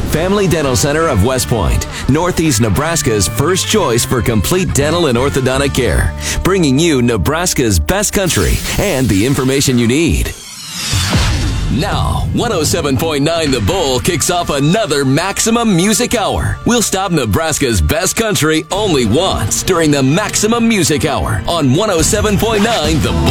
Family Dental Center of West Point, Northeast Nebraska's first choice for complete dental and orthodontic care, bringing you Nebraska's best country and the information you need. Now, 107.9 The Bull kicks off another Maximum Music Hour. We'll stop Nebraska's best country only once during the Maximum Music Hour on 107.9 The Bull.